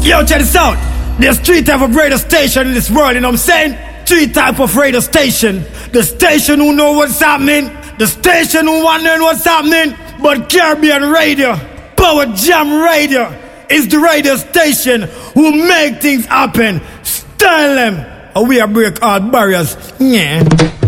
Yo, check this out. There's 3 types of radio station in this world, you know what I'm saying? 3 types of radio station. The station who know what's happening, the station who wondering what's happening, but Caribbean Radio, Power Jam Radio, is the radio station who make things happen. Style them, and we are break all barriers. Yeah.